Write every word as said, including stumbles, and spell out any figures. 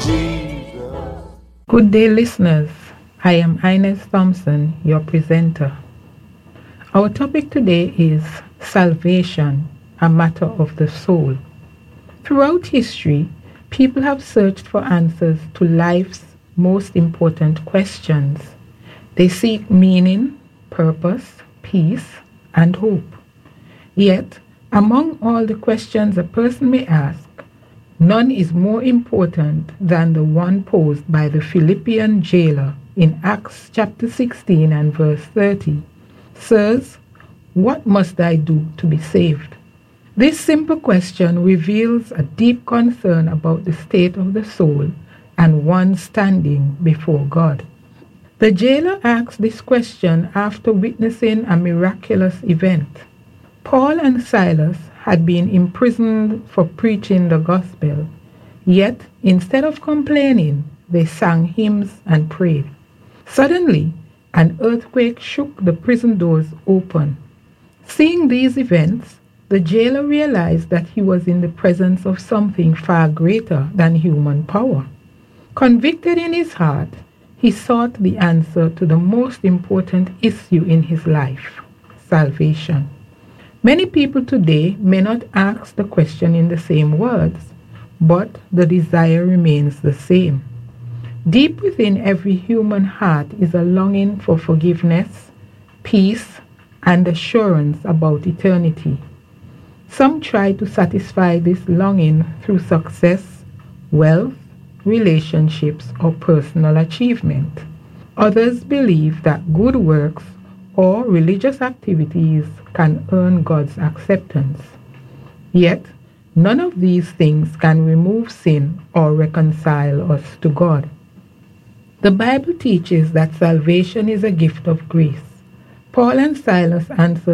Jesus. Good day, listeners. I am Ines Thompson, your presenter. Our topic today is salvation, a matter of the soul. Throughout history, people have searched for answers to life's most important questions. They seek meaning, purpose, peace, and hope. Yet, among all the questions a person may ask, none is more important than the one posed by the Philippian jailer in Acts chapter sixteen and verse thirty. Sirs, what must I do to be saved? This simple question reveals a deep concern about the state of the soul and one's standing before God. The jailer asked this question after witnessing a miraculous event. Paul and Silas had been imprisoned for preaching the gospel, yet instead of complaining, they sang hymns and prayed. Suddenly, an earthquake shook the prison doors open. Seeing these events, the jailer realized that he was in the presence of something far greater than human power. Convicted in his heart, he sought the answer to the most important issue in his life: salvation. Many people today may not ask the question in the same words, but the desire remains the same. Deep within every human heart is a longing for forgiveness, peace, and assurance about eternity. Some try to satisfy this longing through success, wealth, relationships, or personal achievement. Others believe that good works or religious activities can earn God's acceptance. Yet, none of these things can remove sin or reconcile us to God. The Bible teaches that salvation is a gift of grace. Paul and Silas answered